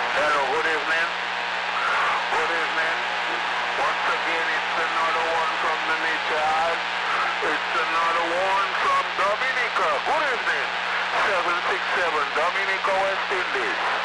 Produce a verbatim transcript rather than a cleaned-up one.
Hello, good evening. Good evening. Once again, it's another one from the Nichad. It's another one from Dominica. Good evening. seven six seven, Dominica, West Indies.